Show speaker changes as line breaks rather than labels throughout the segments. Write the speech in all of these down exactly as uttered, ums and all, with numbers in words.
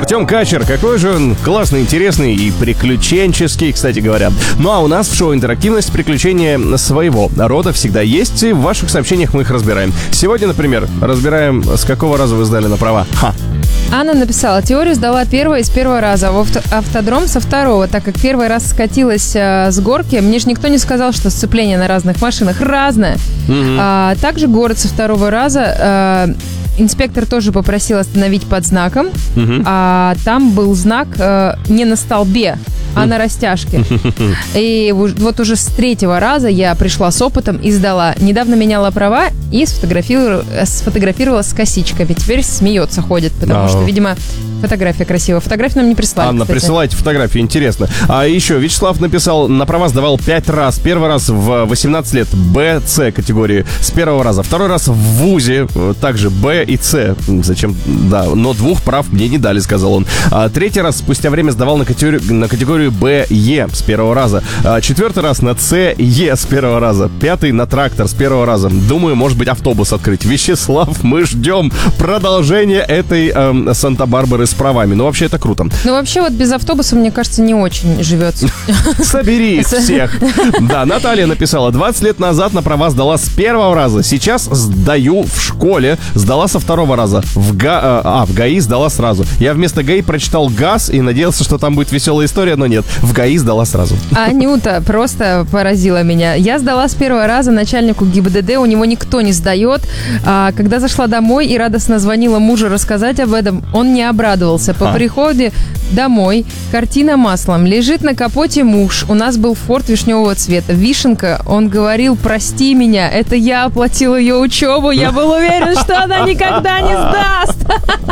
Артем Качер, какой же он классный, интересный и приключенческий, кстати говоря. Ну а у нас в шоу «Интерактивность» приключения своего рода всегда есть, и в ваших сообщениях мы их разбираем. Сегодня, например, разбираем, с какого раза вы сдали на права. Ха!
Анна написала: теорию сдала первая из первого раза, а автодром со второго, так как первый раз скатилась а, с горки. Мне же никто не сказал, что сцепление на разных машинах разное. Mm-hmm. А, также город со второго раза. А, инспектор тоже попросил остановить под знаком, mm-hmm. а там был знак а, не на столбе, а на растяжке. И вот уже с третьего раза я пришла с опытом и сдала. Недавно меняла права и сфотографировала, сфотографировала с косичками. Теперь смеется, ходит, потому
А-о.
что, видимо, фотография красивая. Фотографию нам не прислали,
Анна,
кстати.
присылайте фотографии, интересно. А еще Вячеслав написал: на права сдавал пять раз. Первый раз в восемнадцать лет, Б, С категории с первого раза. Второй раз в ВУЗе, также Б и С. Зачем? Да, но двух прав мне не дали, сказал он. А третий раз спустя время сдавал на категорию, на категорию Б, Е с первого раза. А четвертый раз на С, Е с первого раза. Пятый на трактор с первого раза. Думаю, может быть, автобус открыть. Вячеслав, мы ждем продолжения этой эм, Санта-Барбары с правами. Ну, вообще, это круто.
Ну, вообще, вот без автобуса, мне кажется, не очень живется.
Собери их всех. Да, Наталья написала: двадцать лет назад на права сдала с первого раза. Сейчас сдаю в школе. Сдала со второго раза. В га... А, в ГАИ сдала сразу. Я вместо ГАИ прочитал ГАЗ и надеялся, что там будет веселая история, но нет. В ГАИ сдала сразу.
Анюта просто поразила меня. Я сдала с первого раза начальнику ГИБДД. У него никто не сдает. А когда зашла домой и радостно звонила мужу рассказать об этом, он не обрадовался. По а. приходе домой картина маслом. Лежит на капоте муж. У нас был Форд вишневого цвета. Вишенка. Он говорил: прости меня, это я оплатил ее учебу. Я был уверен, что она никогда не сдаст.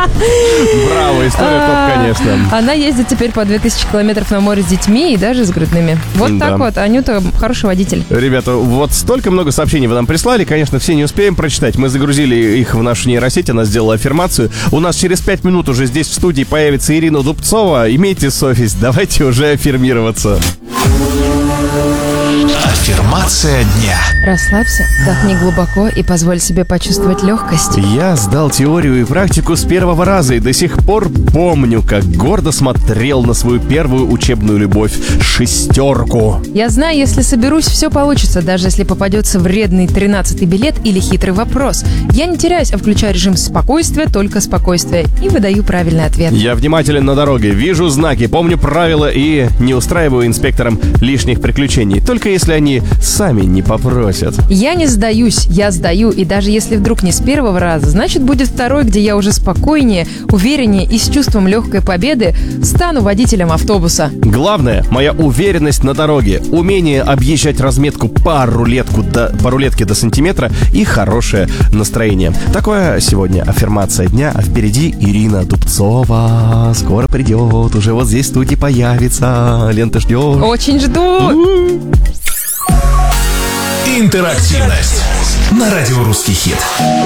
Браво, история топ, конечно.
Она ездит теперь по две тысячи километров на море с детьми и даже с грудными. Вот так вот. Анюта хороший водитель.
Ребята, вот столько много сообщений вы нам прислали. Конечно, все не успеем прочитать. Мы загрузили их в нашу нейросеть. Она сделала аффирмацию. У нас через пять минут уже здесь в студии появится Ирина Дубцова. Имейте совесть, давайте уже аффирмироваться.
Аффирмация дня.
Расслабься, вдохни глубоко и позволь себе почувствовать легкость.
Я сдал теорию и практику с первого раза и до сих пор помню, как гордо смотрел на свою первую учебную любовь — шестерку.
Я знаю, если соберусь, все получится, даже если попадется вредный тринадцатый билет или хитрый вопрос. Я не теряюсь, а включаю режим спокойствия, только спокойствие, и выдаю правильный ответ.
Я внимателен на дороге, вижу знаки, помню правила и не устраиваю инспекторам лишних приключений, только если они сами не попросят.
Я не сдаюсь, я сдаю, и даже если вдруг не с первого раза, значит будет второй, где я уже спокойнее, увереннее и с чувством легкой победы стану водителем автобуса.
Главное — моя уверенность на дороге, умение объезжать разметку по, рулетку до, по рулетке до сантиметра и хорошее настроение. Такое сегодня аффирмация дня, а впереди Ирина Дубцова. Скоро придет, уже вот здесь в студии появится. Лента ждет.
Очень жду.
Интерактивность на радио «Русский хит».